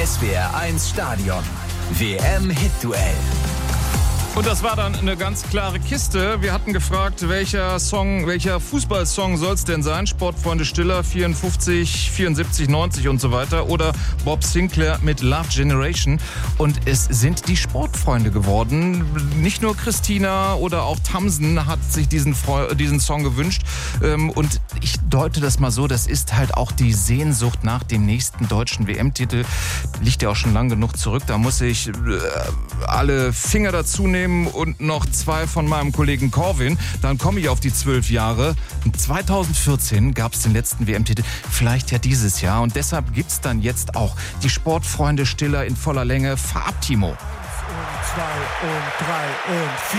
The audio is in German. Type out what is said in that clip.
SWR1 Stadion. WM-Hit-Duell. Und das war dann eine ganz klare Kiste. Wir hatten gefragt, welcher Fußballsong soll es denn sein? Sportfreunde Stiller, 54, 74, 90 und so weiter. Oder Bob Sinclair mit Love Generation. Und es sind die Sportfreunde geworden. Nicht nur Christina oder auch Tamsen hat sich diesen Song gewünscht. Und ich deute das mal so, das ist halt auch die Sehnsucht nach dem nächsten deutschen WM-Titel. Liegt ja auch schon lang genug zurück. Da muss ich alle Finger dazu nehmen und noch 2 von meinem Kollegen Corwin. Dann komme ich auf die 12 Jahre. Und 2014 gab es den letzten WM-Titel. Vielleicht ja dieses Jahr. Und deshalb gibt es dann jetzt auch die Sportfreunde Stiller in voller Länge. Farbtimo. 1 und 2 und 3 und 4.